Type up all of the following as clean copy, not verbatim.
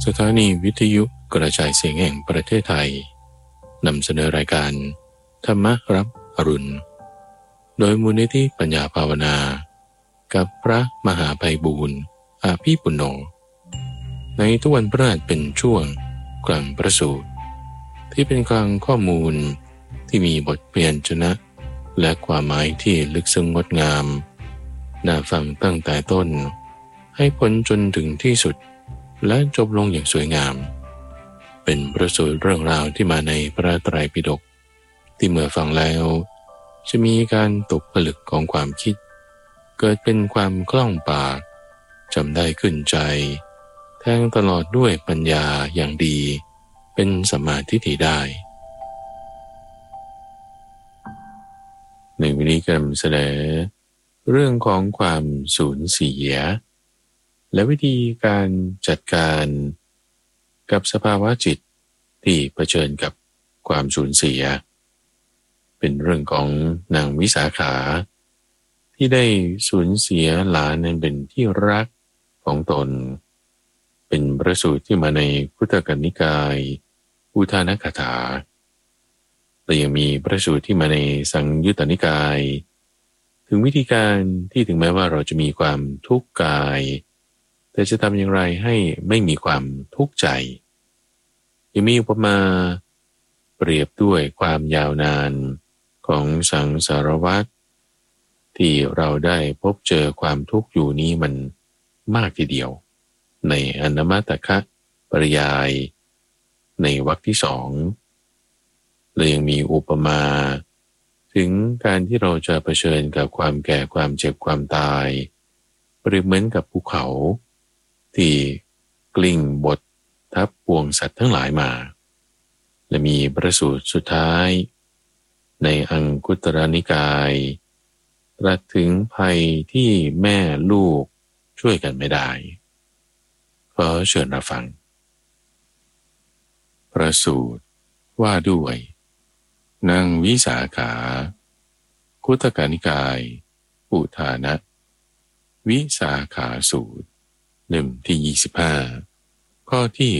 ถานีวิทยุกระจายเสียงแห่งประเทศไทยนำเสนอรายการธรรมรับอรุณโดยมูลนิธิปัญญาภาวนากับพระมหาไพบูลย์อาภีปุณโญในทุกวันพฤหัสเป็นช่วงกลางประสูตรที่เป็นกลางข้อมูลที่มีบทเปลี่ยนชนะและความหมายที่ลึกซึ้งงดงามน่าฟังตั้งแต่ต้นให้พ้นจนถึงที่สุดและจบลงอย่างสวยงามเป็นประสูตรเรื่องราวที่มาในพระไตรปิฎกที่เมื่อฟังแล้วจะมีการตกผลึกของความคิดเกิดเป็นความคล่องปากจำได้ขึ้นใจแทงตลอดด้วยปัญญาอย่างดีเป็นสัมมาทิฏฐิได้ในวันนี้ก็นำเสนอเรื่องของความสูญเสียและวิธีการจัดการกับสภาวะจิตที่เผชิญกับความสูญเสียเป็นเรื่องของนางวิสาขาที่ได้สูญเสียหลานนั้นเป็นที่รักของตนเป็นพระสูตรที่มาในพุทธกนิกายอุทานคถาแต่ยังมีพระสูตรที่มาในสังยุตตนิกายถึงวิธีการที่ถึงแม้ว่าเราจะมีความทุกข์กายแต่จะทำอย่างไรให้ไม่มีความทุกข์ใจยังมีอุปมาเปรียบด้วยความยาวนานของสังสารวัฏที่เราได้พบเจอความทุกข์อยู่นี้มันมากทีเดียวในอนามตคะปริยายในวรรคที่สองและยังมีอุปมาถึงการที่เราจะเผชิญกับความแก่ความเจ็บความตายเปรียบเหมือนกับภูเขาที่กลิ้งบดทับปวงสัตว์ทั้งหลายมาและมีประสูตรสุดท้ายในอังคุตรนิกายตรัสถึงภัยที่แม่ลูกช่วยกันไม่ได้ขอเชิญรับฟังประสูตรว่าด้วยนางวิสาขาคุตกนิกายอุทานะวิสาขาสูตรเล่มที่25ข้อที่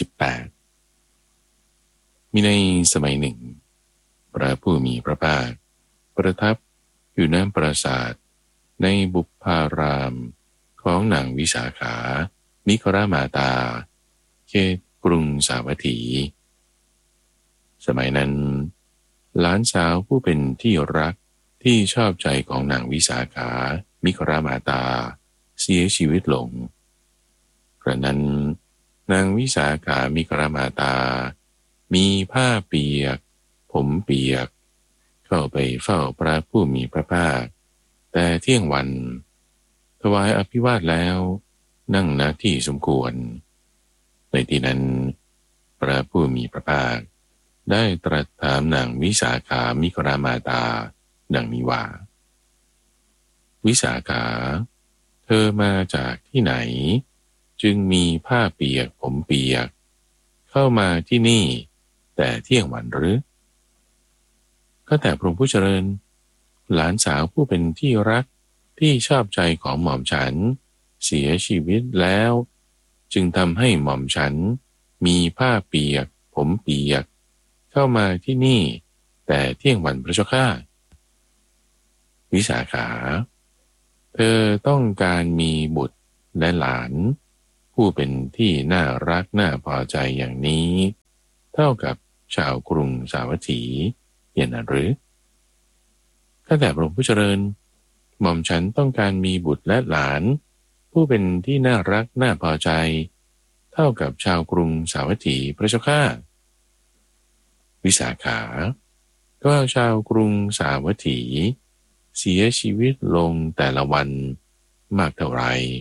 78มีในสมัยหนึ่งพระผู้มีพระภาคประทับอยู่ณปราสาทในบุปพารามของนางวิสาขานิครมาตาเขตกรุงสาวัตถีสมัยนั้นหลานสาวผู้เป็นที่รักที่ชอบใจของนางวิสาขามิครามาตาเสียชีวิตลงกระนั้นนางวิสาขามิครามาตามีผ้าเปียกผมเปียกเข้าไปเฝ้าพระผู้มีพระภาคแต่เที่ยงวันถวายอภิวาทแล้วนั่งณที่สมควรในที่นั้นพระผู้มีพระภาคได้ตรัสถามนางวิสาขามิครามาตาดังนี้ว่าวิสาขาเธอมาจากที่ไหนจึงมีผ้าเปียกผมเปียกเข้ามาที่นี่แต่เที่ยงวันหรือก็แต่พระองค์ผู้เจริญหลานสาวผู้เป็นที่รักที่ชอบใจของหม่อมฉันเสียชีวิตแล้วจึงทำให้หม่อมฉันมีผ้าเปียกผมเปียกเข้ามาที่นี่แต่เที่ยงวันพระเจ้าข้าวิสาขาเธอต้องการมีบุตรและหลานผู้เป็นที่น่ารักน่าพอใจอย่างนี้เท่ากับชาวกรุงสาวัตถีอย่างนั้นหรือข้าแต่พระองค์ผู้เจริญหม่อมฉันต้องการมีบุตรและหลานผู้เป็นที่น่ารักน่าพอใจเท่ากับชาวกรุงสาวัตถีพระเจ้าข้าวิสาขาก็ชาวกรุงสาวัตถีเสียชีวิตลงแต่ละวันมากเท่าไร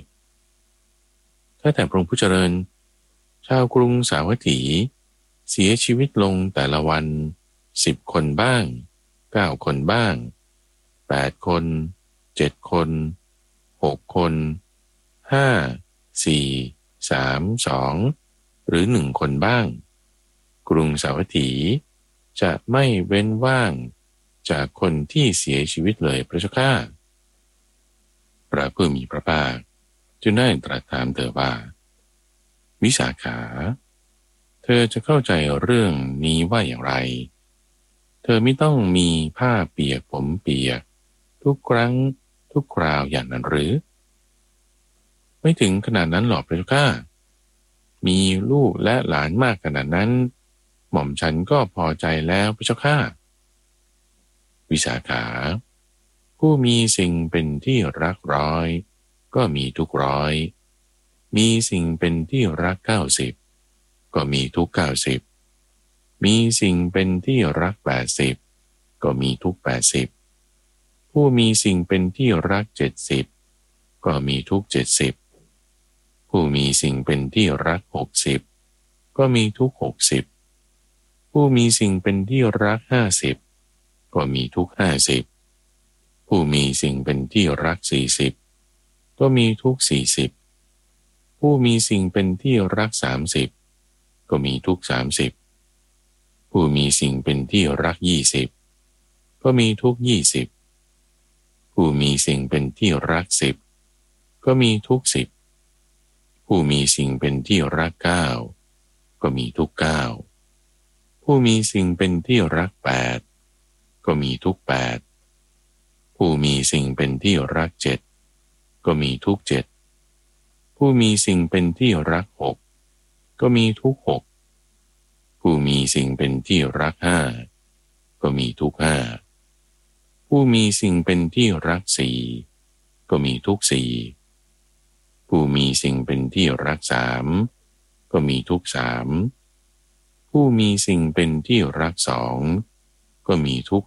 ข้าแต่พระองค์ผู้เจริญชาวกรุงสาวัตถีเสียชีวิตลงแต่ละวัน10 คนบ้าง9 คนบ้าง8 คน7 คน6 คน5 4 3 2หรือ1 คนบ้างกรุงสาวัตถีจะไม่เว้นว่างจากคนที่เสียชีวิตเลยพระเจ้าข้าพระผู้มีพระภาคจึงได้ตรัสถามเธอว่าวิสาขา เธอจะเข้าใจเรื่องนี้ว่าอย่างไร เธอไม่ต้องมีผ้าเปียกผมเปียกทุกครั้งทุกคราวอย่างนั้นหรือไม่ถึงขนาดนั้นหรอกพระเจ้าข้ามีลูกและหลานมากขนาดนั้นหม่อมฉันก็พอใจแล้วพระเจ้าข้าวิสาขาผู้มีสิ่งเป็นที่รักร้อยก็มีทุกร้อยมีสิ่งเป็นที่รัก90ก็มีทุก90มีสิ่งเป็นที่รัก80ก็มีทุก80ผู้มีสิ่งเป็นที่รัก70ก็มีทุก70ผู้มีสิ่งเป็นที่รัก60ก็มีทุก60ผู้มีสิ่งเป็นที่รัก50ก็มีทุก50ผู้มีสิ่งเป็นที่รัก40ก็มีทุก40ผู้มีสิ่งเป็นที่รัก30ก็มีทุก30ผู้มีสิ่งเป็นที่รัก20ก็มีทุก20ผู้มีสิ่งเป็นที่รัก10ก็มีทุก10ผู้มีสิ่งเป็นที่รัก9ก็มีทุก9ผู้มีสิ่งเป็นที่รัก8ก็มีทุก8ผู้มีสิ่งเป็นที่รัก7ก็มีทุก7ผู้มีสิ่งเป็นที่รัก6ก็มีทุก6ผู้มีสิ่งเป็นที่รัก5ก็มีทุก5ผู้มีสิ่งเป็นที่รัก4ก็มีทุก4ผู้มีสิ่งเป็นที่รัก3ก็มีทุก3ผู้มีสิ่งเป็นที่รัก2ก็มีทุก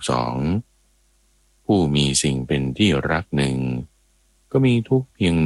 2ผู้มีสิ่งเป็นที่รัก1ก็มีทุกเพียง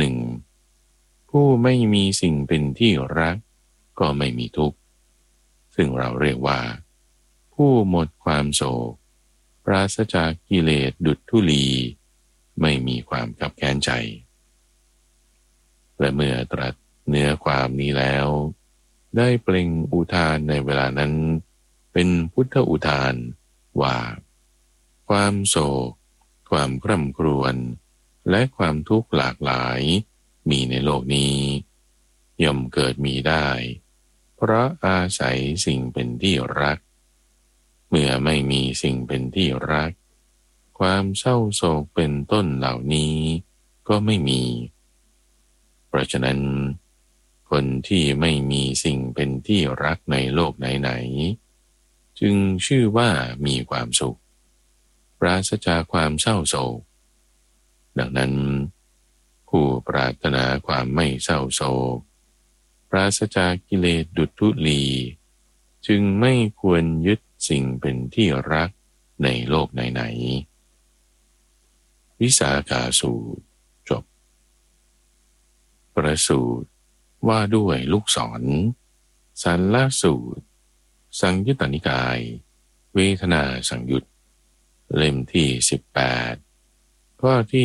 1ผู้ไม่มีสิ่งเป็นที่รักก็ไม่มีทุกข์ซึ่งเราเรียกว่าผู้หมดความโศกปราศจากกิเลสดุจธุลีไม่มีความคับแค้นใจและเมื่อตรัสเนื้อความนี้แล้วได้เปล่งอุทานในเวลานั้นเป็นพุทธอุทานว่าความโศกความคร่ำครวญและความทุกข์หลากหลายมีในโลกนี้ย่อมเกิดมีได้เพราะอาศัยสิ่งเป็นที่รักเมื่อไม่มีสิ่งเป็นที่รักความเศร้าโศกเป็นต้นเหล่านี้ก็ไม่มีเพราะฉะนั้นคนที่ไม่มีสิ่งเป็นที่รักในโลกไหนๆจึงชื่อว่ามีความสุขปราศจากความเศร้าโศกดังนั้นผู้ปรารถนาความไม่เศร้าโศกปราศจากกิเลสดุจธุลีจึงไม่ควรยึดสิ่งเป็นที่รักในโลกไหนๆวิสาขาสูตรจบประสูตรว่าด้วยลูกศรสันลสูตรสังยุตตนิกายเวทนาสังยุตเล่มที่18ข้อที่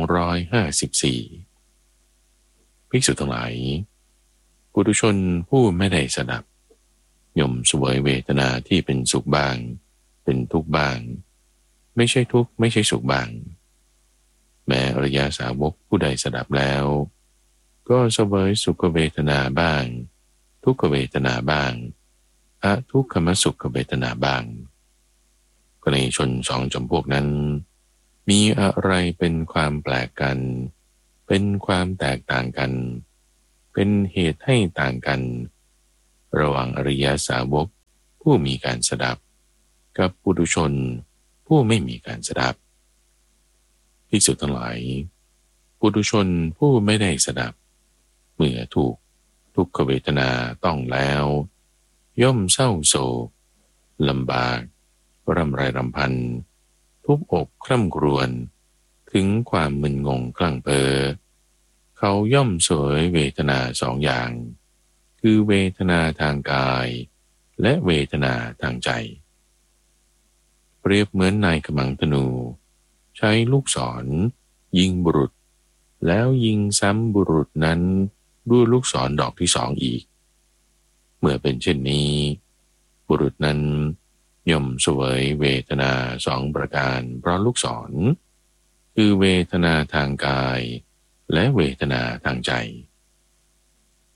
254ภิกษุทั้งหลายปุถุชนผู้ไม่ได้สดับย่อมเสวยเวทนาที่เป็นสุขบ้างเป็นทุกข์บ้างไม่ใช่ทุกข์ไม่ใช่สุขบ้างแม้อริยสาวกผู้ใดสดับแล้วก็เสวยสุขเวทนาบ้างทุกขเวทนาบ้างอทุกขมสุขเวทนาบ้างก็ในชนสองจำพวกนั้นมีอะไรเป็นความแปลกกันเป็นความแตกต่างกันเป็นเหตุให้ต่างกันระหว่างอริยสาวกผู้มีการสดับกับปุถุชนผู้ไม่มีการสดับภิกษุทั้งหลายปุถุชนผู้ไม่ได้สดับเมื่อถูกทุกขเวทนาต้องแล้วย่อมเศร้าโศกลำบากรำไรรำพันทุบอกคร่ำครวญถึงความมึนงงคลั่งเพ้อเขาย่อมเสวยเวทนา2อย่างคือเวทนาทางกายและเวทนาทางใจเปรียบเหมือนนายกำลังธนูใช้ลูกศรยิงบุรุษแล้วยิงซ้ำบุรุษนั้นด้วยลูกศรดอกที่2อีกเมื่อเป็นเช่นนี้บุรุษนั้นย่อมเสวยเวทนา2ประการเพราะลูกศรคือเวทนาทางกายและเวทนาทางใจ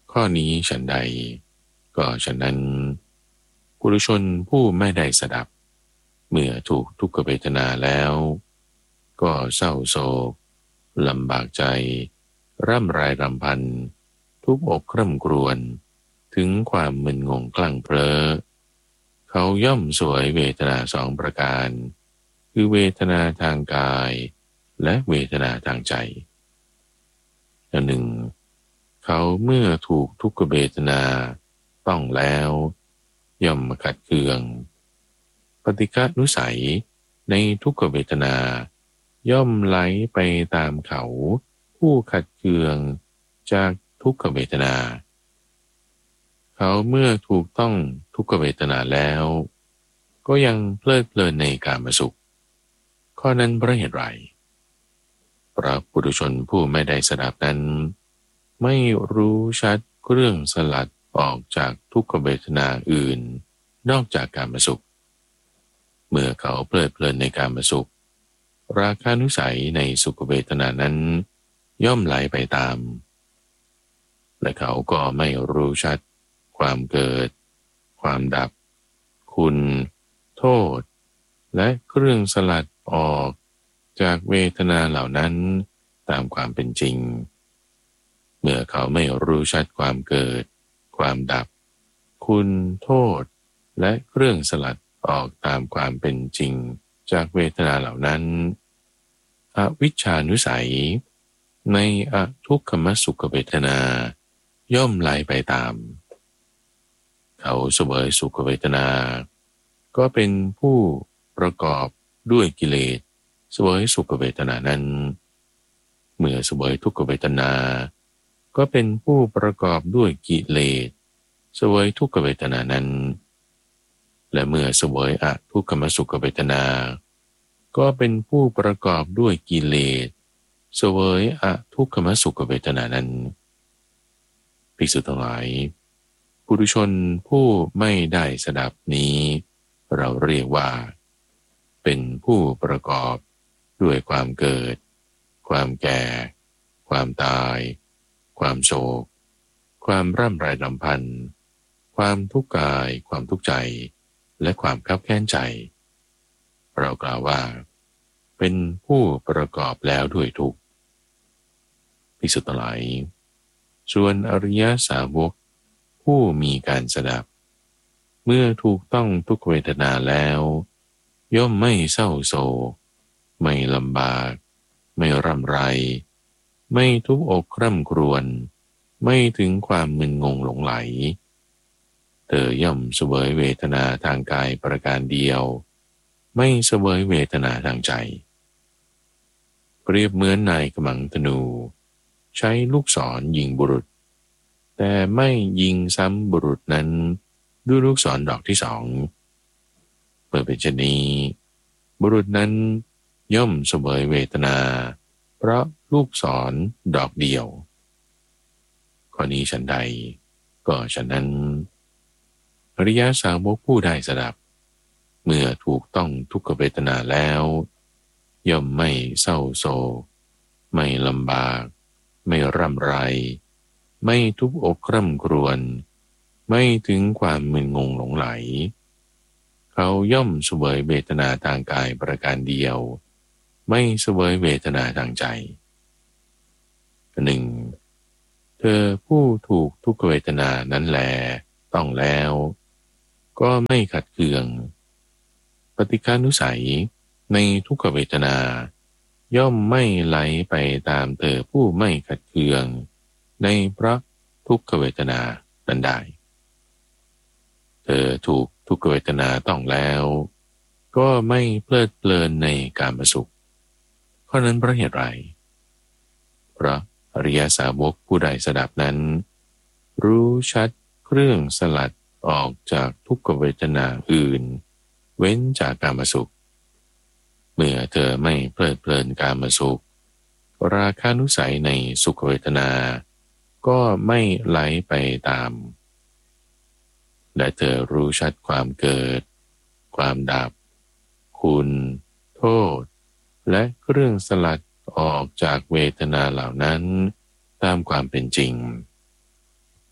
ข้อนี้ฉันใดก็ฉะนั้นปุถุชนผู้ไม่ได้สดับเมื่อถูกทุกขเวทนาแล้วก็เศร้าโศกลำบากใจร่ำไรรำพันทุบอกคร่ำครวญถึงความมึนงงคลั่งเพลอเขาย่อมสวยเวทนาสองประการคือเวทนาทางกายและเวทนาทางใจอันหนึ่งเขาเมื่อถูกทุกขเวทนาต้องแล้วย่อมขัดเคืองปฏิฆานุสัยในทุกขเวทนาย่อมไหลไปตามเขาผู้ขัดเคืองจากทุกขเวทนาเขาเมื่อถูกต้องทุกขเวทนาแล้วก็ยังเพลิดเพลินในกามสุขข้อนั้นเพราะเหตุไรพระปุถุชนผู้ไม่ได้สดับนั้นไม่รู้ชัดเรื่องสลัดออกจากทุกขเวทนาอื่นนอกจากกามสุขเมื่อเขาเพลิดเพลินในกามสุขราคานุสัยในสุขเวทนานั้นย่อมไหลไปตามและเขาก็ไม่รู้ชัดความเกิดความดับคุณโทษและเครื่องสลัดออกจากเวทนาเหล่านั้นตามความเป็นจริงเมื่อเขาไม่รู้ชัดความเกิดความดับคุณโทษและเครื่องสลัดออกตามความเป็นจริงจากเวทนาเหล่านั้นอวิชชานุสัยในอทุกขมสุขเวทนาย่อมไหลไปตามเขาเสวยสุขเวทนาก็เป็นผู้ประกอบด้วยกิเลสเสวยสุขเวทนานั้นเมื่อเสวยทุกขเวทนาก็เป็นผู้ประกอบด้วยกิเลสเสวยทุกขเวทนานั้นและเมื่อเสวยอทุกขมสุขเวทนาก็เป็นผู้ประกอบด้วยกิเลสเสวยอทุกขมสุขเวทนานั้นภิกษุทั้งหลายปุถุชนผู้ไม่ได้สดับนี้เราเรียกว่าเป็นผู้ประกอบด้วยความเกิดความแก่ความตายความโศกความร่ำไรรำพันความทุกข์กายความทุกข์ใจและความคับแค้นใจเรากล่าวว่าเป็นผู้ประกอบแล้วด้วยทุกข์ภิกษุทั้งหลายส่วนอริยสาวกผู้มีการสดับเมื่อถูกต้องทุกขเวทนาแล้วย่อมไม่เศร้าโศกไม่ลำบากไม่ร่ำไรไม่ทุกข์อกคร่ำครวญไม่ถึงความมึนงงหลงไหลเธอย่อมเสวยเวทนาทางกายประการเดียวไม่เสวยเวทนาทางใจเปรียบเหมือนนายกำลังธนูใช้ลูกศรยิงบุรุษแต่ไม่ยิงซ้ำบุรุษนั้นด้วยลูกศรดอกที่สองเมื่อเป็นเช่นนี้บุรุษนั้นย่อมเสวยเวทนาเพราะลูกศรดอกเดียวข้อนี้ฉันใดก็ฉะนั้นอริยสาวกผู้ได้สดับเมื่อถูกต้องทุกขเวทนาแล้วย่อมไม่เศร้าโศกไม่ลำบากไม่ร่ำไรไม่ทุกข์อกคร่ำครวญไม่ถึงความมึนงงหลงไหลเขาย่อมเสวยเวทนาทางกายประการเดียวไม่เสวยเวทนาทางใจหนึ่งเธอผู้ถูกทุกขเวทนานั้นแลต้องแล้วก็ไม่ขัดเคืองปฏิฆานุสัยในทุกขเวทนาย่อมไม่ไหลไปตามเธอผู้ไม่ขัดเคืองในพระทุกขเวทนานั้นได้เธอถูกทุกขเวทนาต้องแล้วก็ไม่เพลิดเพลินในกามสุขข้อนั้นเพราะเหตุไรเพราะอริยสาวกผู้ใดสดับนั้นรู้ชัดเครื่องสลัดออกจากทุกขเวทนาอื่นเว้นจากกามสุขเมื่อเธอไม่เพลิดเพลินกามสุขราคานุสัยในสุขเวทนาก็ไม่ไหลไปตามและเธอรู้ชัดความเกิดความดับคุณโทษและเครื่องสลัดออกจากเวทนาเหล่านั้นตามความเป็นจริง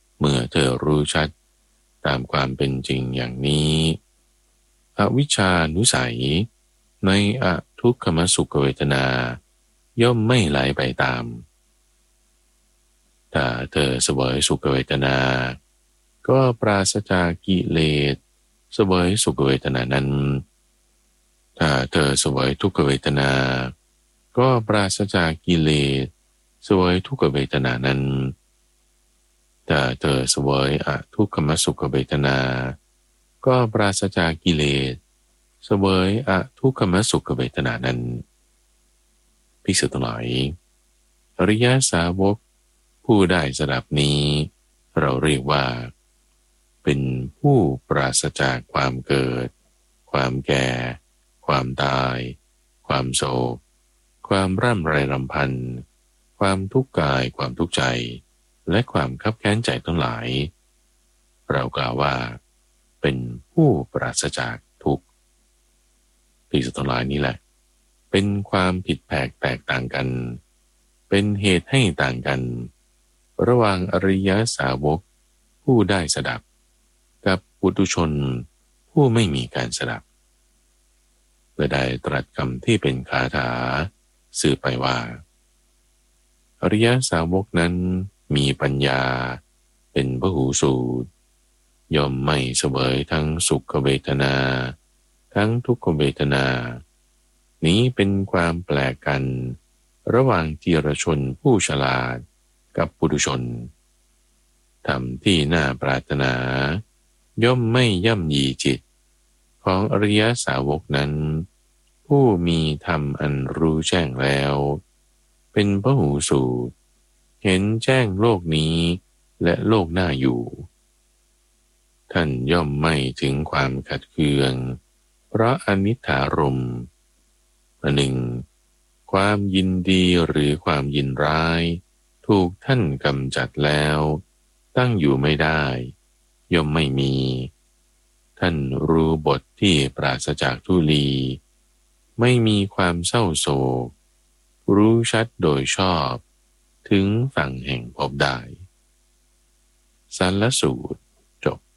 เธอรู้ชัดตามความเป็นจริงอย่างนี้อวิชชานุสัยในอทุกขมสุขเวทนาย่อมไม่ไหลไปตามถ้าเธอเสวยสุขเวทนาก็ปราศจากกิเลสเสวยสุขเวทนานั้นถ้าเธอเสวยทุกขเวทนาก็ปราศจากกิเลสเสวยทุกขเวทนานั้นถ้าเธอเสวยอทุกขมสุขเวทนาก็ปราศจากกิเลสเสวยอทุกขมสุขเวทนานั้นภิกษุทั้งหลายอริยสาวกผู้ได้สดับนี้เราเรียกว่าเป็นผู้ปราศจากความเกิดความแก่ความตายความโศกความร่ำไรรำพันความทุกข์กายความทุกข์ใจและความคับแค้นใจทั้งหลายเรากล่าวว่าเป็นผู้ปราศจากทุกข์ภิกษุทั้งหลายนี้แหละเป็นความผิดแผกแตกต่างกันเป็นเหตุให้ต่างกันระหว่างอริยสาวกผู้ได้สดับกับปุถุชนผู้ไม่มีการสดับและได้ตรัสคำที่เป็นคาถาสื่อไปว่าอริยสาวกนั้นมีปัญญาเป็นพหูสูตรย่อมไม่เสวยทั้งสุขเวทนาทั้งทุกขเวทนานี้เป็นความแปลกกันระหว่างจิรชนผู้ฉลาดกับปุถุชนธรรมที่น่าปรารถนาย่อมไม่ย่ำยีจิตของอริยสาวกนั้นผู้มีธรรมอันรู้แจ้งแล้วเป็นพหูสูตรเห็นแจ้งโลกนี้และโลกหน้าอยู่ท่านย่อมไม่ถึงความขัดเคืองเพราะอนิจฐารมณ์อันหนึ่งความยินดีหรือความยินร้ายถูกท่านกำจัดแล้วตั้งอยู่ไม่ได้ย่อมไม่มีท่านรู้บทที่ปราศจากทุลีไม่มีความเศร้าโศกรู้ชัดโดยชอบถึงฝั่งแห่งพบได้สัลลสูตรจบ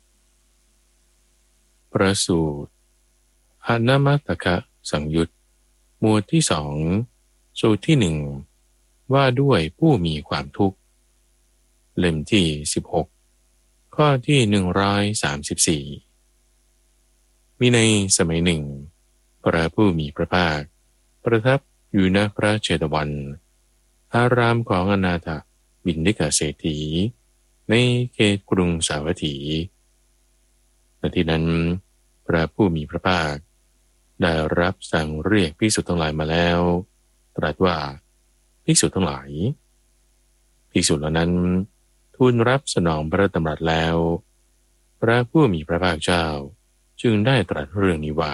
ประสูตรอนมัตตคะสังยุตหมวดที่สองสูตรที่หนึ่งว่าด้วยผู้มีความทุกข์เล่มที่16ข้อที่134มีในสมัยหนึ่งพระผู้มีพระภาคประทับอยู่ณพระเชตวันอารามของอนาถบิณฑิกเศรษฐีในเขตกรุงสาวัตถีณที่นั้นพระผู้มีพระภาคได้รับสั่งเรียกภิกษุทั้งหลายมาแล้วตรัสว่าภิกษุทั้งหลายภิกษุเหล่านั้นทูลรับสนองพระดำรัสแล้วพระผู้มีพระภาคเจ้าจึงได้ตรัสเรื่องนี้ว่า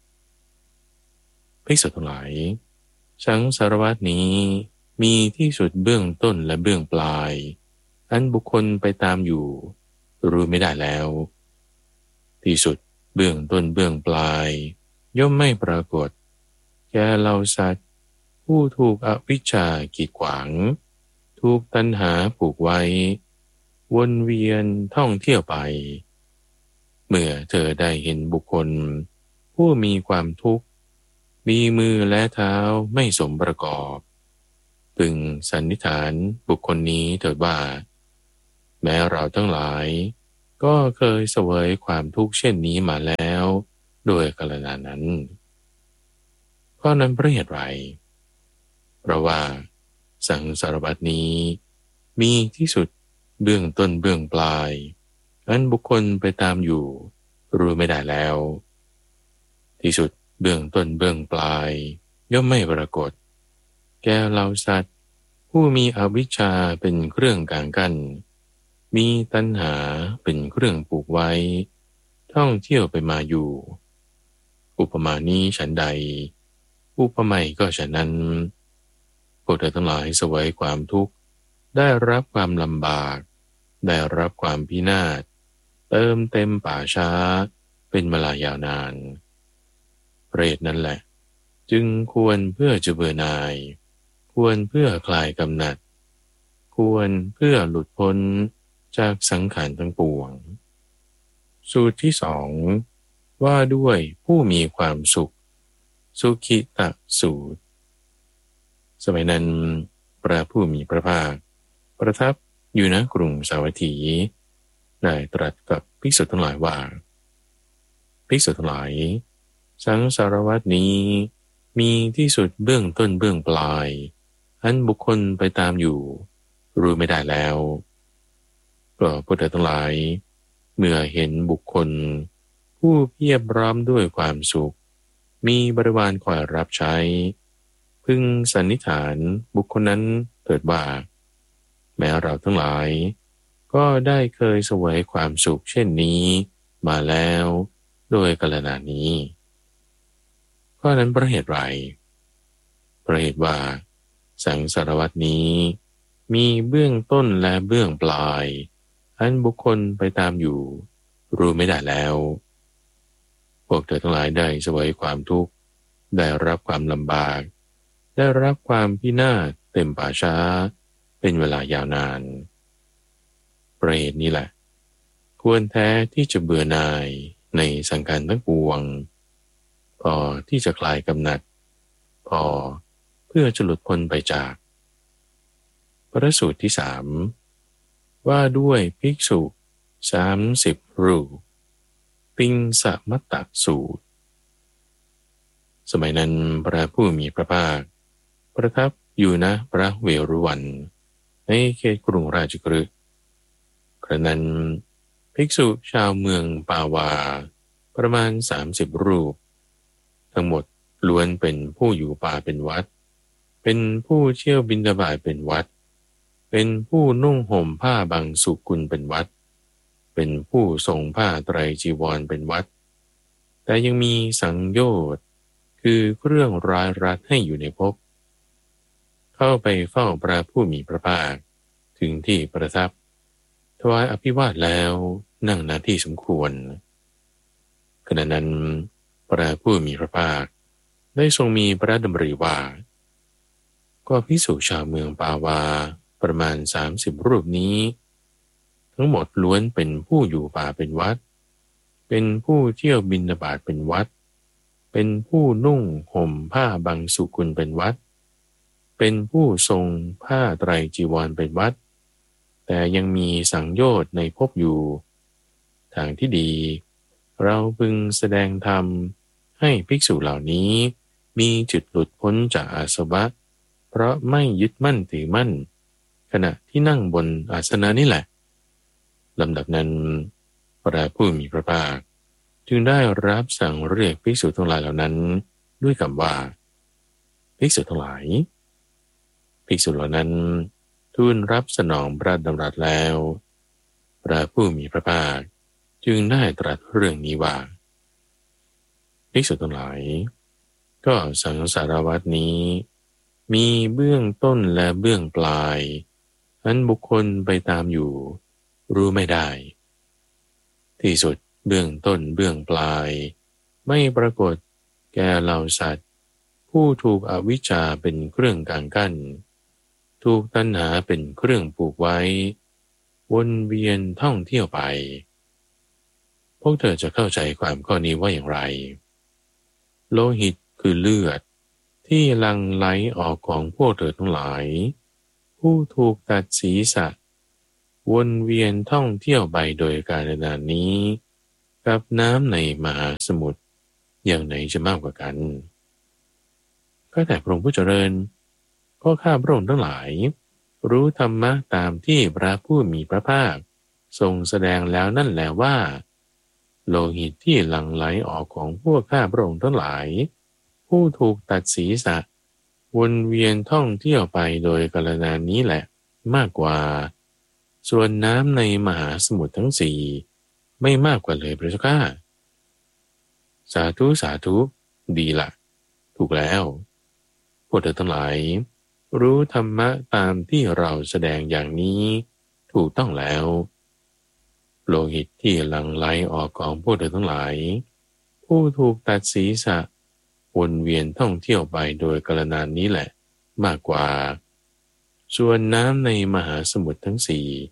ภิกษุทั้งหลายสังสารวัฏนี้มีที่สุดเบื้องต้นและเบื้องปลายอันบุคคลไปตามอยู่รู้ไม่ได้แล้วที่สุดเบื้องต้นเบื้องปลายย่อมไม่ปรากฏแก่เหล่าสัตว์ผู้ถูกอวิชชากีดขวางถูกตัณหาผูกไว้วนเวียนท่องเที่ยวไปเมื่อเธอได้เห็นบุคคลผู้มีความทุกข์มีมือและเท้าไม่สมประกอบพึงสันนิษฐานบุคคลนี้เถิดว่าแม้เราทั้งหลายก็เคยเสวยความทุกข์เช่นนี้มาแล้วโดยกาลนานนั้นเพราะนั้นเพราะเหตุไรเพราะว่าสังสารวัฏนี้มีที่สุดเบื้องต้นเบื้องปลายอันบุคคลไปตามอยู่รู้ไม่ได้แล้วที่สุดเบื้องต้นเบื้องปลายย่อมไม่ปรากฏแก่เหล่าสัตว์ผู้มีอวิชชาเป็นเครื่องกางกั้นมีตัณหาเป็นเครื่องผูกไว้ท่องเที่ยวไปมาอยู่อุปมานี้ฉันใดอุปไมยก็ฉะนั้นพวกเธอทั้งหลายเสวยความทุกข์ได้รับความลำบากได้รับความพินาศเติมเต็มป่าช้าเป็นเวลายาวนานเปรตนั่นแหละจึงควรเพื่อจะเบื่อหน่ายควรเพื่อคลายกำหนัดควรเพื่อหลุดพ้นจากสังขารทั้งปวงสูตรที่สองว่าด้วยผู้มีความสุขสุขิตะสูตรสมัยนั้นพระผู้มีพระภาคประทับอยู่ณกรุงสาวัตถีได้ตรัสกับภิกษุทั้งหลายว่าภิกษุทั้งหลายสังสารวัฏนี้มีที่สุดเบื้องต้นเบื้องปลายอันบุคคลไปตามอยู่รู้ไม่ได้แล้วก็พวกเธอทั้งหลายเมื่อเห็นบุคคลผู้เพียบพร้อมด้วยความสุขมีบริวารคอยรับใช้พึงสันนิษฐานบุคคลนั้นเถิดว่าแม้เราทั้งหลายก็ได้เคยเสวยความสุขเช่นนี้มาแล้วโดยกาลนานนี้เพราะนั้นเพราะเหตุไรเพราะเหตุว่าสังสารวัฏนี้มีเบื้องต้นและเบื้องปลายอันบุคคลไปตามอยู่รู้ไม่ได้แล้วพวกเธอทั้งหลายได้เสวยความทุกข์ได้รับความลำบากได้รับความพินาศเต็มป่าช้าเป็นเวลายาวนานประเหตุนี้แหละควรแท้ที่จะเบื่อหน่ายในสังขารทั้งปวงพอที่จะคลายกำหนัดพอเพื่อจะหลุดพ้นไปจากพระสูตรที่สามว่าด้วยภิกษุ30 รูปติงสมัตตสูตรสมัยนั้นพระผู้มีพระภาคประทับอยู่ณพระเวรุวันในเขตกรุงราชคฤห์ครั้งนั้นภิกษุชาวเมืองปาวาประมาณ30 รูปทั้งหมดล้วนเป็นผู้อยู่ป่าเป็นวัดเป็นผู้เที่ยวบิณฑบาตเป็นวัดเป็นผู้นุ่งห่มผ้าบางสุกุลเป็นวัดเป็นผู้ทรงผ้าไตรจีวรเป็นวัดแต่ยังมีสังโยชน์คือเครื่องร้ายรัดให้อยู่ในภพเข้าไปเฝ้าพระผู้มีพระภาคถึงที่ประทับถวายอภิวาทแล้วนั่งณที่สมควรขณะนั้นพระผู้มีพระภาคได้ทรงมีพระดำริว่าก็ภิกษุชาวเมืองปาวาประมาณ30 รูปนี้ทั้งหมดล้วนเป็นผู้อยู่ป่าเป็นวัดเป็นผู้เที่ยวบิณฑบาตเป็นวัดเป็นผู้นุ่งห่มผ้าบางสุกุลเป็นวัดเป็นผู้ทรงผ้าไตรจีวรเป็นวัดแต่ยังมีสังโยชน์ในภพอยู่ทางที่ดีเราพึงแสดงธรรมให้ภิกษุเหล่านี้มีจุดหลุดพ้นจากอาสวะเพราะไม่ยึดมั่นถือมั่นขณะที่นั่งบนอาสนะนี่แหละลำดับนั้นพระผู้มีพระภาคจึงได้รับสั่งเรียกภิกษุทั้งหลายเหล่านั้นด้วยคำว่าภิกษุทั้งหลายภิกษุเหล่านั้นทูลรับสนองพระดำรัสแล้วพระผู้มีพระภาคจึงได้ตรัสเรื่องนี้ว่าภิกษุทั้งหลายก็สังสารวัฏนี้มีเบื้องต้นและเบื้องปลายอันบุคคลไปตามอยู่รู้ไม่ได้ที่สุดเบื้องต้นเบื้องปลายไม่ปรากฏแก่เหล่าสัตว์ผู้ถูกอวิชชาเป็นเครื่องกางกั้นถูกตัณหาเป็นเครื่องผูกไว้วนเวียนท่องเที่ยวไปพวกเธอจะเข้าใจความข้อนี้ว่าอย่างไรโลหิตคือเลือดที่หลั่งไหลออกของพวกเธอทั้งหลายผู้ถูกตัดศีรษะวนเวียนท่องเที่ยวไปโดยกาลนานนี้กับน้ำในมหาสมุทรอย่างไหนจะมากกว่ากันก็แต่พระองค์ผู้เจริญก็ข้าพระองค์ทั้งหลายรู้ธรรมะตามที่พระผู้มีพระภาคทรงแสดงแล้วนั่นแหละว่าโลหิตที่หลั่งไหลออกของพวกข้าพระองค์ทั้งหลายผู้ถูกตัดศีรษะวนเวียนท่องเที่ยวไปโดยกาลนานนี้แหละมากกว่าส่วนน้ำในมหาสมุทรทั้งสี่ไม่มากกว่าเลยพระเจ้าข้าสาธุสาธุดีละถูกแล้วพวกเธอทั้งหลายรู้ธรรมะตามที่เราแสดงอย่างนี้ถูกต้องแล้วโลหิตที่หลั่งไหลออกของพวกเธอทั้งหลายผู้ถูกตัดศีรษะวนเวียนท่องเที่ยวไปโดยกาลนานนี้แหละมากกว่าส่วนน้ำในมหาสมุทรทั้งสี่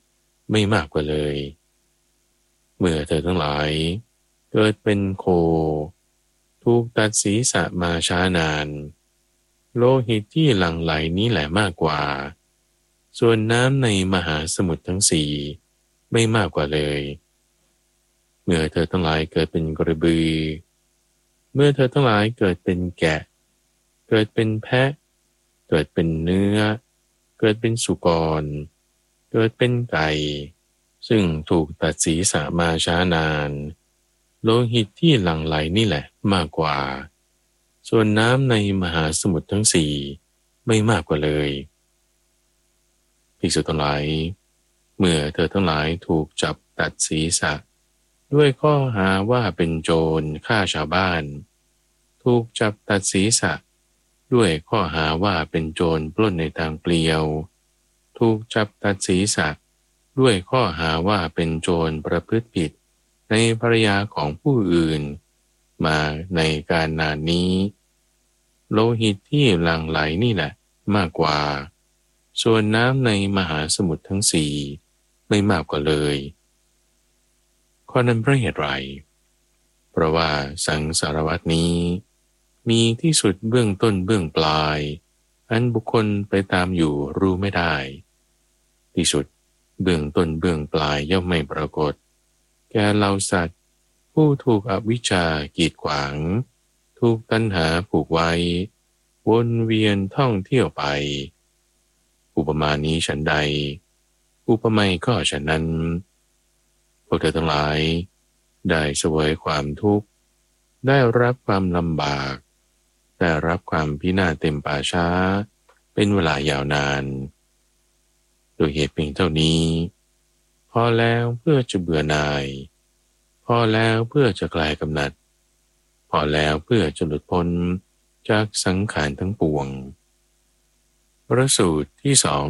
ไม่มากกว่าเลยเมื่อเธอทั้งหลายเกิดเป็นโคถูกตัดศีรษะมาช้านานโลหิตที่หลั่งไหลนี้แหละมากกว่าส่วนน้ำในมหาสมุทรทั้งสี่ไม่มากกว่าเลยเมื่อเธอทั้งหลายเกิดเป็นกระบือเมื่อเธอทั้งหลายเกิดเป็นแกะเกิดเป็นแพะเกิดเป็นเนื้อเกิดเป็นสุกรเกิดเป็นไก่ซึ่งถูกตัดศีรษะมาช้านานโลหิตที่หลั่งไหลนี่แหละมากกว่าส่วนน้ำในมหาสมุทรทั้งสี่ไม่มากกว่าเลยภิกษุทั้งหลายเมื่อเธอทั้งหลายถูกจับตัดศีรษะด้วยข้อหาว่าเป็นโจรฆ่าชาวบ้านถูกจับตัดศีรษะด้วยข้อหาว่าเป็นโจรปล้นในทางเปลี่ยวถูกจับตัดศีรษะด้วยข้อหาว่าเป็นโจรประพฤติผิดในภรรยาของผู้อื่นมาในการนานนี้โลหิตที่หลั่งไหลนี่แหละมากกว่าส่วนน้ำในมหาสมุทรทั้งสี่ไม่มากกว่าเลยข้อนั้นเพราะเหตุไรเพราะว่าสังสารวัฏนี้มีที่สุดเบื้องต้นเบื้องปลายอันบุคคลไปตามอยู่รู้ไม่ได้ที่สุดเบื้องต้นเบื้องปลายย่อมไม่ปรากฏแก่เหล่าสัตว์ผู้ถูกอวิชชากีดขวางถูกตัณหาผูกไว้วนเวียนท่องเที่ยวไปอุปมานี้ฉันใดอุปไมยก็ฉะนั้นพวกเธอทั้งหลายได้เสวยความทุกข์ได้รับความลำบากได้รับความพินาศเต็มป่าช้าเป็นเวลายาวนานโดยเหตุเพียงเท่านี้พอแล้วเพื่อจะเบื่อหน่ายพอแล้วเพื่อจะคลายกำหนัดพอแล้วเพื่อจะหลุดพ้นจากสังขารทั้งปวงพระสูตรที่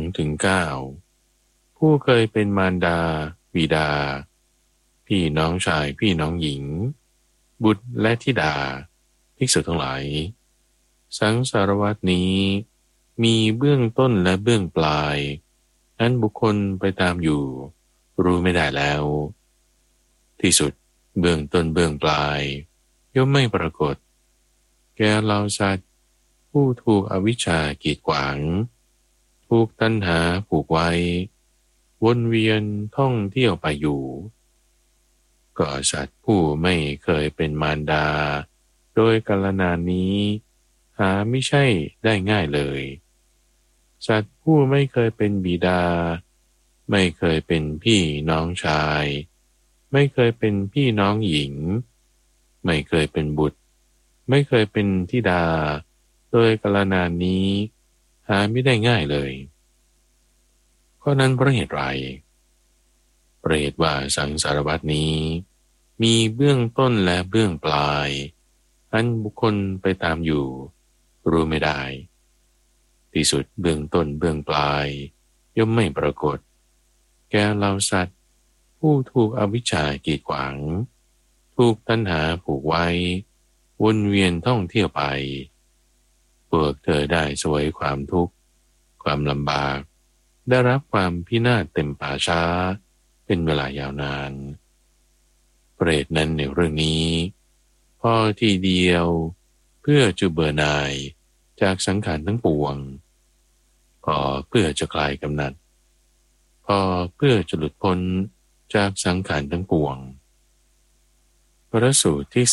2-9ผู้เคยเป็นมารดาบิดาพี่น้องชายพี่น้องหญิงบุตรและธิดาภิกษุทั้งหลายสังสารวัฏนี้มีเบื้องต้นและเบื้องปลายอันบุคคลไปตามอยู่รู้ไม่ได้แล้วที่สุดเบื้องต้นเบื้องปลายย่อมไม่ปรากฏแก่เหล่าสัตว์ผู้ถูกอวิชชากีดขวางถูกตัณหาผูกไว้วนเวียนท่องเที่ยวไปอยู่ก็สัตว์ผู้ไม่เคยเป็นมารดาโดยกาลนานนี้หาไม่ใช่ได้ง่ายเลยสัตว์ผู้ไม่เคยเป็นบิดาไม่เคยเป็นพี่น้องชายไม่เคยเป็นพี่น้องหญิงไม่เคยเป็นบุตรไม่เคยเป็นธิดาโดยกาลนานนี้หาไม่ได้ง่ายเลยข้อนั้นเพราะเหตุไรเพราะเหตุว่าสังสารวัฏนี้มีเบื้องต้นและเบื้องปลายอันบุคคลไปตามอยู่รู้ไม่ได้ที่สุดเบื้องต้นเบื้องปลายย่อมไม่ปรากฏแก่เหล่าสัตว์ผู้ถูกอวิชชากีดขวางถูกตัณหาผูกไว้วนเวียนท่องเที่ยวไปพวกเธอได้เสวยความทุกข์ความลำบากได้รับความพินาศเต็มป่าช้าเป็นเวลายาวนานเปรตนั้นในเรื่องนี้พอทีเดียวเพื่อจะเบื่อหน่ายจากสังขารทั้งปวงพอเพื่อจะคลายกำหนัดพอเพื่อจะหลุดพ้นจากสังขารทั้งปวงพระสูตรที่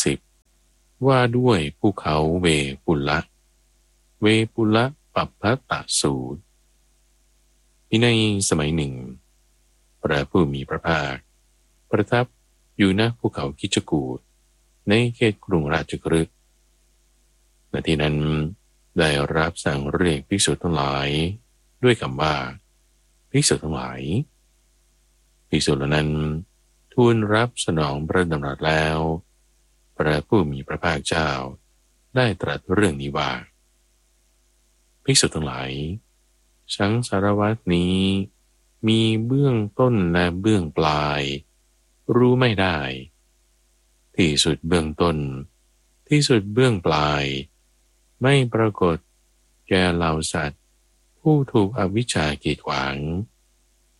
10ว่าด้วยภูเขาเวปุลละเวปุลละปัปพตสูตรที่ในสมัยหนึ่งพระผู้มีพระภาคประทับอยู่ณภูเขาคิชกูฏในเขตกรุงราชคฤห์ณที่นั้นได้รับสั่งเรียกภิกษุทั้งหลายด้วยคำว่าภิกษุทั้งหลายภิกษุเหล่านั้นทูลรับสนองพระดำรัสแล้วพระผู้มีพระภาคเจ้าได้ตรัสเรื่องนี้ว่าภิกษุทั้งหลายสังสารวัฏนี้มีเบื้องต้นและเบื้องปลายรู้ไม่ได้ที่สุดเบื้องต้นที่สุดเบื้องปลายไม่ปรากฏแก่เหล่าสัตว์ผู้ถูกอวิชชากีดขวาง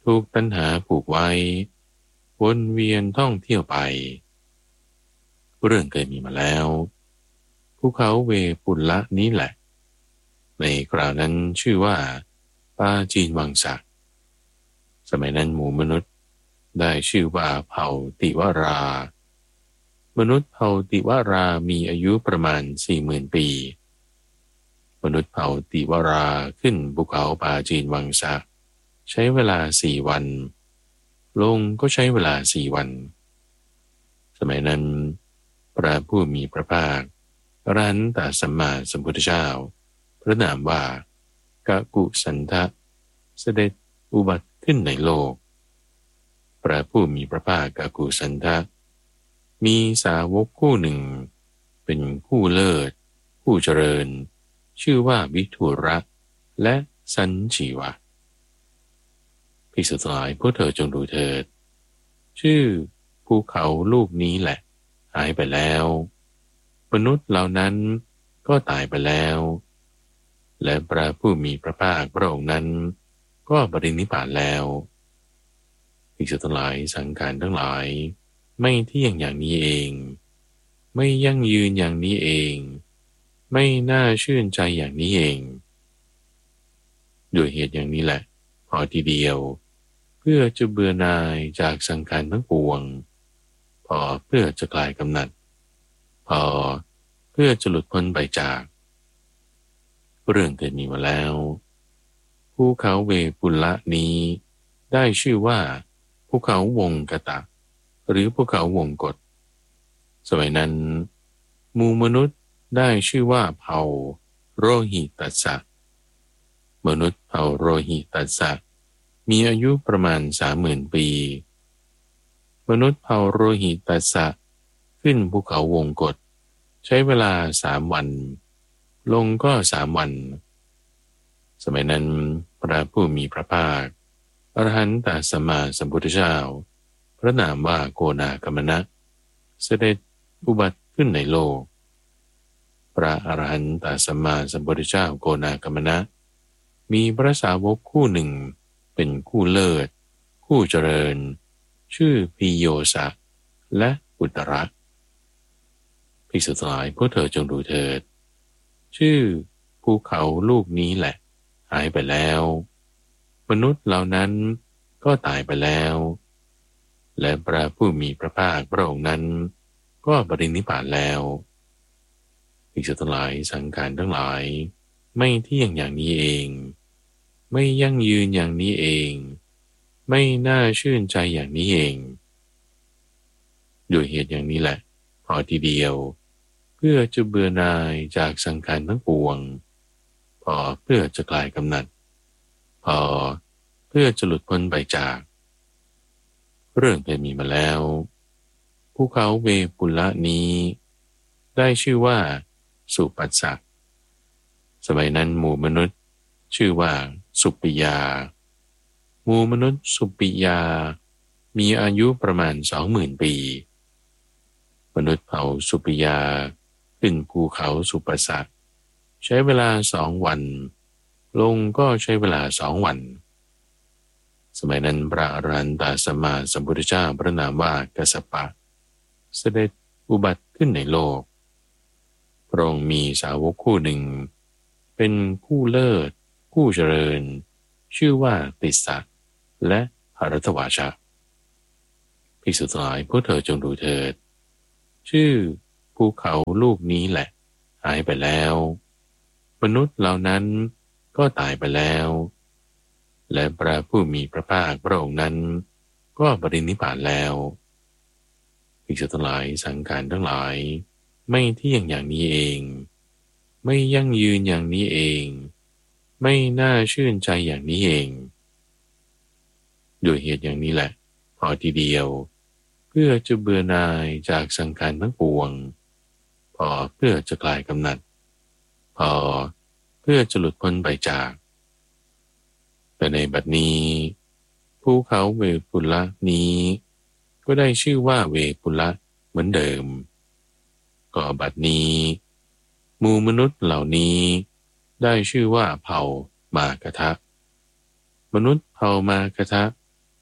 ถูกตัณหาผูกไว้วนเวียนท่องเที่ยวไปเรื่องเคยมีมาแล้วภูเขาเวปุลละนี้แหละในคราวนั้นชื่อว่าปาจีนวังสะสมัยนั้นหมู่มนุษย์ได้ชื่อว่าเผ่าติวรามนุษย์เผ่าติวรามีอายุประมาณ 40,000 ปีมนุษย์เผ่าติวราขึ้นภูเขาปาจีนวังสะใช้เวลา4 วันลงก็ใช้เวลา4 วันสมัยนั้นพระผู้มีพระภาคอรหันตสัมมาสัมพุทธเจ้าพระนามว่ากะกุสันทะเสด็จอุบัติขึ้นในโลกพระผู้มีพระภาคกะกุสันทะมีสาวกคู่หนึ่งเป็นคู่เลิศคู่เจริญชื่อว่าวิทุระและสันชีวะภิกษุทั้งหลายพวกเธอจงดูเถิดชื่อภูเขาลูกนี้แหละหายไปแล้วมนุษย์เหล่านั้นก็ตายไปแล้วและพระผู้มีพระภาคพระองค์นั้นก็ปรินิพพานแล้วภิกษุทั้งหลายสังขารทั้งหลายไม่เที่ยงอย่างนี้เองไม่ยั่งยืนอย่างนี้เองไม่น่าชื่นใจอย่างนี้เองด้วยเหตุอย่างนี้แหละพอทีเดียวเพื่อจะเบื่อหน่ายจากสังขารทั้งปวงพอเพื่อจะคลายกำหนัดพอเพื่อจะหลุดพ้นไปจากเรื่องเคยมีมาแล้วภูเขาเวปุลละนี้ได้ชื่อว่าภูเขาวงกตะหรือภูเขาวงกฏสมัยนั้นหมู่มนุษย์ได้ชื่อว่าเผ่าโรหิตัสสะมนุษย์เผ่าโรหิตัสสะมีอายุประมาณ 30,000 ปีมนุษย์เผ่าโรหิตัสสะขึ้นภูเขาวงกฏใช้เวลา3 วันลงก็3 วันสมัยนั้นพระผู้มีพระภาคอรหันตสัมมาสัมพุทธเจ้าพระนามว่าโกนากัมมนะเสด็จอุบัติขึ้นในโลกพระอรหันตสัมมาสัมพุทธเจ้าโกนากัมมนะมีพระสาวกคู่หนึ่งเป็นคู่เลิศคู่เจริญชื่อพิโยสะและอุตระภิกษุทั้งหลายพวกเธอจงดูเถิดชื่อภูเขาลูกนี้แหละหายไปแล้วมนุษย์เหล่านั้นก็ตายไปแล้วและพระผู้มีพระภาคพระองค์นั้นก็ปรินิพพานแล้วภิกษุทั้งหลายสังขารทั้งหลายไม่เที่ยงอย่างนี้เองไม่ยั่งยืนอย่างนี้เองไม่น่าชื่นใจอย่างนี้เองด้วยเหตุอย่างนี้แหละพอทีเดียวเพื่อจะเบื่อหน่ายจากสังขารทั้งปวงพอเพื่อจะคลายกำหนัดพอเพื่อจะหลุดพ้นไปจากเรื่องเคยมีมาแล้วภูเขาเวปุลละนี้ได้ชื่อว่าสุปัสสะสมัยนั้นหมู่มนุษย์ชื่อว่าสุปิยาหมู่มนุษย์สุปิยามีอายุประมาณ 20,000 ปีมนุษย์เผ่าสุปิยาขึ้นภูเขาสุปัสสะใช้เวลา2 วันลงก็ใช้เวลา2 วันสมัยนั้นพระอรหันตสัมมาสัมพุทธเจ้าพระนามว่ากัสสปะเสด็จอุบัติขึ้นในโลกพระองค์มีสาวกคู่หนึ่งเป็นคู่เลิศคู่เจริญชื่อว่าติสสะและหรทวาชะภิกษุทั้งหลายพวกเธอจงดูเถิดชื่อภูเขาลูกนี้แหละหายไปแล้วมนุษย์เหล่านั้นก็ตายไปแล้วและพระผู้มีพระภาคพระองค์นั้นก็ปรินิพพานแล้วภิกษุทั้งหลายสังขารทั้งหลายไม่เที่ยงอย่างนี้เองไม่ยั่งยืนอย่างนี้เองไม่น่าชื่นใจอย่างนี้เองด้วยเหตุอย่างนี้แหละพอทีเดียวเพื่อจะเบื่อหน่ายจากสังขารทั้งปวงพอเพื่อจะคลายกำหนัดพอเพื่อจะหลุดพ้นไปจากแต่ในบัดนี้ภูเขาเวปุลละนี้ก็ได้ชื่อว่าเวปุลละเหมือนเดิมก็บัดนี้หมู่มนุษย์เหล่านี้ได้ชื่อว่าเผ่ามากทะมนุษย์เผ่ามากทะ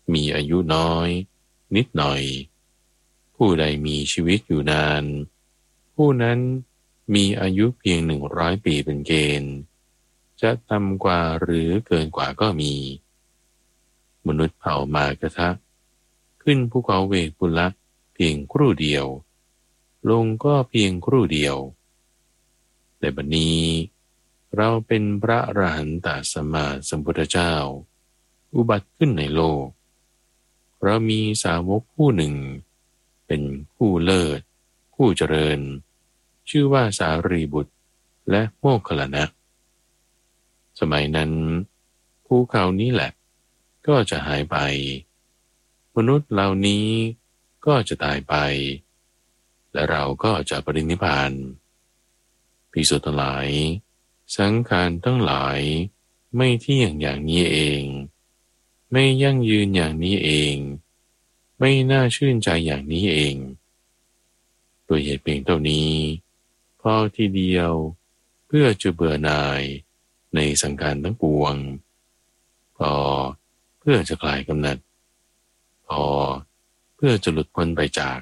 มีอายุน้อยนิดหน่อยผู้ใดมีชีวิตอยู่นานผู้นั้นมีอายุเพียง100 ปีเป็นเกณฑ์จะต่ำกว่าหรือเกินกว่าก็มีมนุษย์เผ่ามากระทะขึ้นภูเขาเวกปุละเพียงครู่เดียวลงก็เพียงครู่เดียวแต่บัดนี้เราเป็นพระอรหันตสัมมาสัมพุทธเจ้าอุบัติขึ้นในโลกเรามีสาวกผู้หนึ่งเป็นผู้เลิศผู้เจริญชื่อว่าสารีบุตรและโมคคัลลานะสมัยนั้นภูเขานี้แหละก็จะหายไปมนุษย์เหล่านี้ก็จะตายไปและเราก็จะปรินิพพานภิกษุทั้งหลายสังขารทั้งหลายไม่เที่ยงอย่างนี้เองไม่ยั่งยืนอย่างนี้เองไม่น่าชื่นใจอย่างนี้เองโดยเหตุเพียงเท่านี้พอทีเดียวเพื่อจะเบื่อหน่ายในสังขารทั้งปวงพอเพื่อจะคลายกำหนัดพอเพื่อจะหลุดพ้นไปจาก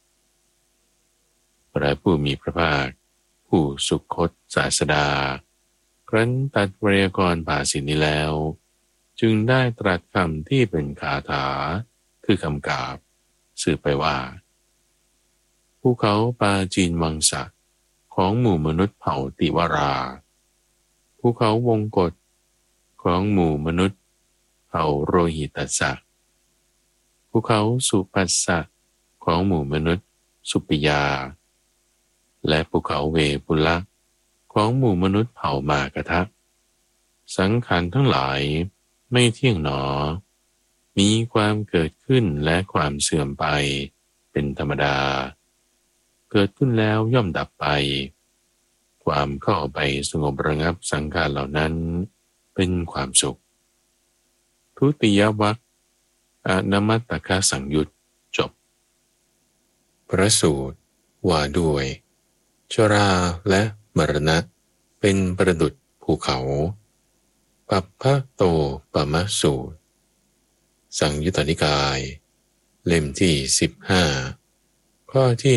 พระผู้มีพระภาคผู้สุคตศาสดาครั้นตัดไวยากรณ์ภาษิตนี้แล้วจึงได้ตรัสคำที่เป็นคาถาคือคำกาบสืบไปว่าภูเขาปาจีนวังสะของหมู่มนุษย์เผ่าติวราภูเขาวงกฏของหมู่มนุษย์เผ่าโรหิตัสสะภูเขาสุปัสสะของหมู่มนุษย์สุปิยาและภูเขาเวปุละของหมู่มนุษย์เผ่ามากะทะสังขารทั้งหลายไม่เที่ยงหนอมีความเกิดขึ้นและความเสื่อมไปเป็นธรรมดาเกิดขึ้นแล้วย่อมดับไปความเข้าไปสงบระงับสังขารเหล่านั้นเป็นความสุขทุติยวรรคอนมัตตคสังยุตจบพระสูตรว่าด้วยชราและมรณะเป็นประดุจภูเขาปัปพะโตปมสูตรสังยุตตนิกายเล่มที่15ข้อที่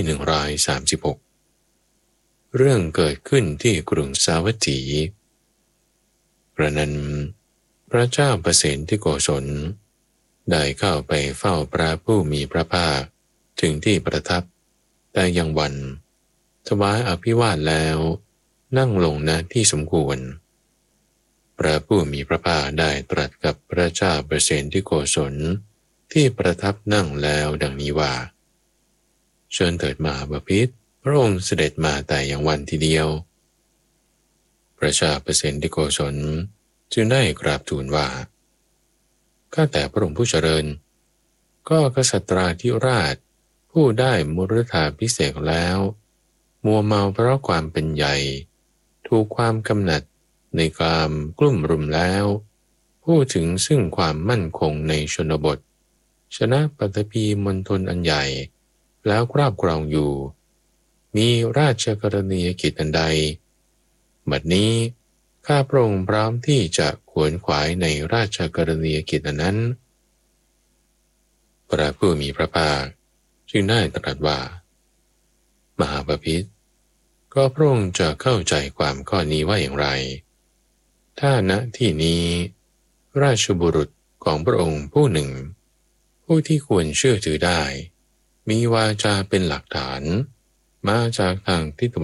136เรื่องเกิดขึ้นที่กรุงสาวัตถีกระนั้นพระเจ้าประเสนที่โกศลได้เข้าไปเฝ้าพระผู้มีพระภาคถึงที่ประทับแต่ยังวันถวายอภิวาทแล้วนั่งลงณที่สมควรพระผู้มีพระภาคได้ตรัสกับพระเจ้าประเสนที่โกศลที่ประทับนั่งแล้วดังนี้ว่าเชิญเถิดมหาบพิตรพระองค์เสด็จมาแต่อย่างวันทีเดียวพระเจ้าประเสนที่โกศลจึงได้กราบทูลว่าข้าแต่พระองค์ผู้เจริญก็กษัตราธิราชผู้ได้มุรธาภิเษกแล้วมัวเมาเพราะความเป็นใหญ่ถูกความกำหนัดในความกลุ่มรุมแล้วพูดถึงซึ่งความมั่นคงในชนบทชนะปัตตภีมณฑลอันใหญ่แล้วครอบครองอยู่มีราชกรณียกิจอันใดบัดนี้ข้าพระองค์พร้อมที่จะขวนขวายในราชกรณียกิจอันนั้นพระผู้มีพระภาคจึงได้ตรัสว่ามหาบพิตรก็พระองค์จะเข้าใจความข้อนี้ว่าอย่างไรถ้าณที่นี้ราชบุรุษของพระองค์ผู้หนึ่งผู้ที่ควรเชื่อถือได้มีวาจาเป็นหลักฐานมาจากทางทิศตะวัน